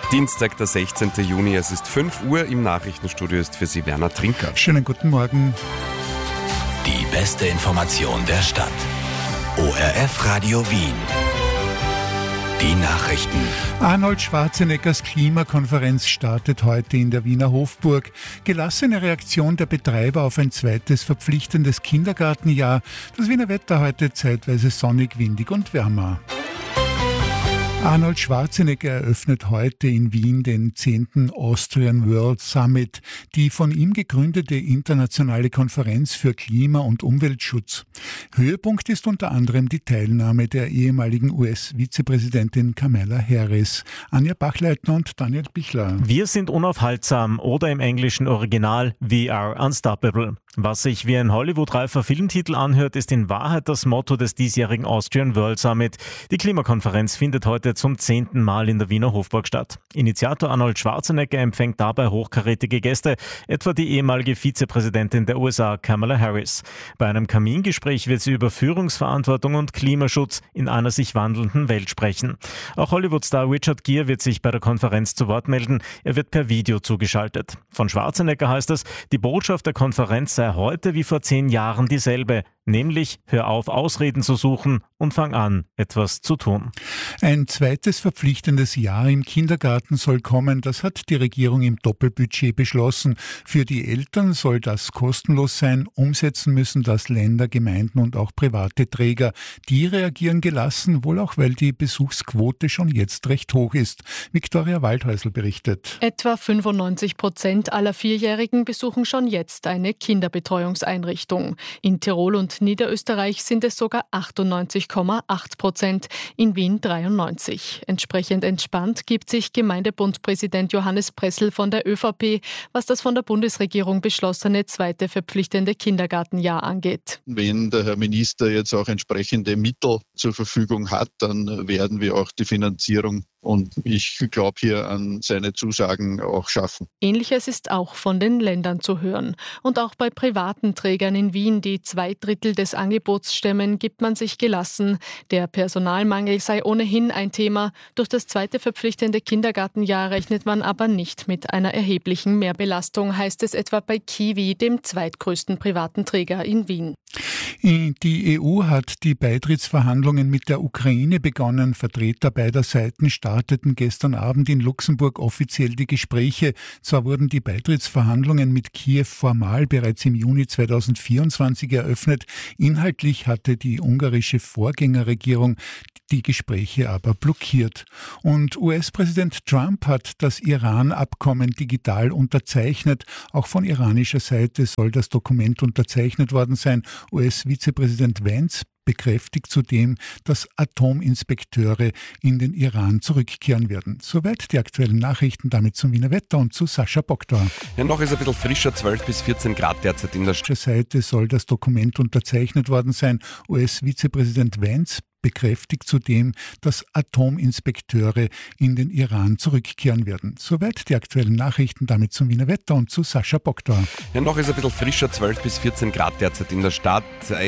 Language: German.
Dienstag, der 16. Juni, es ist 5 Uhr, im Nachrichtenstudio ist für Sie Werner Trinker. Schönen guten Morgen. Die beste Information der Stadt. ORF Radio Wien. Die Nachrichten. Arnold Schwarzeneggers Klimakonferenz startet heute in der Wiener Hofburg. Gelassene Reaktion der Betreiber auf ein zweites verpflichtendes Kindergartenjahr. Das Wiener Wetter heute zeitweise sonnig, windig und wärmer. Arnold Schwarzenegger eröffnet heute in Wien den 10. Austrian World Summit, die von ihm gegründete internationale Konferenz für Klima- und Umweltschutz. Höhepunkt ist unter anderem die Teilnahme der ehemaligen US-Vizepräsidentin Kamala Harris. Anja Bachleitner und Daniel Bichler. Wir sind unaufhaltsam oder im englischen Original We are unstoppable. Was sich wie ein Hollywood-reifer Filmtitel anhört, ist in Wahrheit das Motto des diesjährigen Austrian World Summit. Die Klimakonferenz findet heute zum 10. Mal in der Wiener Hofburg statt. Initiator Arnold Schwarzenegger empfängt dabei hochkarätige Gäste, etwa die ehemalige Vizepräsidentin der USA Kamala Harris. Bei einem Kamingespräch wird sie über Führungsverantwortung und Klimaschutz in einer sich wandelnden Welt sprechen. Auch Hollywood-Star Richard Gere wird sich bei der Konferenz zu Wort melden. Er wird per Video zugeschaltet. Von Schwarzenegger heißt es, die Botschaft der Konferenz sei heute wie vor 10 Jahren dieselbe. Nämlich, hör auf, Ausreden zu suchen und fang an, etwas zu tun. Ein zweites verpflichtendes Jahr im Kindergarten soll kommen. Das hat die Regierung im Doppelbudget beschlossen. Für die Eltern soll das kostenlos sein. Umsetzen müssen das Länder, Gemeinden und auch private Träger. Die reagieren gelassen, wohl auch, weil die Besuchsquote schon jetzt recht hoch ist. Viktoria Waldhäusl berichtet. Etwa 95% aller Vierjährigen besuchen schon jetzt eine Kinderbetreuungseinrichtung. In Tirol und Niederösterreich sind es sogar 98,8%, in Wien 93%. Entsprechend entspannt gibt sich Gemeindebundpräsident Johannes Pressl von der ÖVP, was das von der Bundesregierung beschlossene zweite verpflichtende Kindergartenjahr angeht. Wenn der Herr Minister jetzt auch entsprechende Mittel zur Verfügung hat, dann werden wir auch die Finanzierung und ich glaube hier an seine Zusagen auch schaffen. Ähnliches ist auch von den Ländern zu hören. Und auch bei privaten Trägern in Wien, die 2/3 des Angebots stemmen, gibt man sich gelassen. Der Personalmangel sei ohnehin ein Thema. Durch das zweite verpflichtende Kindergartenjahr rechnet man aber nicht mit einer erheblichen Mehrbelastung, heißt es etwa bei Kiwi, dem zweitgrößten privaten Träger in Wien. Die EU hat die Beitrittsverhandlungen mit der Ukraine begonnen. Vertreter beider Seiten starteten gestern Abend in Luxemburg offiziell die Gespräche. Zwar wurden die Beitrittsverhandlungen mit Kiew formal bereits im Juni 2024 eröffnet. Inhaltlich hatte die ungarische Vorgängerregierung die Gespräche aber blockiert. Und US-Präsident Trump hat das Iran-Abkommen digital unterzeichnet. Auch von iranischer Seite soll das Dokument unterzeichnet worden sein. US-Vizepräsident Vance bekräftigt zudem, dass Atominspekteure in den Iran zurückkehren werden. Soweit die aktuellen Nachrichten, damit zum Wiener Wetter und zu Sascha Boktor. Ja, noch ist ein bisschen frischer, 12 bis 14 Grad derzeit in der Stadt. Seite soll das Dokument unterzeichnet worden sein. US-Vizepräsident Vance bekräftigt zudem, dass Atominspekteure in den Iran zurückkehren werden. Soweit die aktuellen Nachrichten, damit zum Wiener Wetter und zu Sascha Boktor. Ja, noch ist ein bisschen frischer, 12 bis 14 Grad derzeit in der Stadt.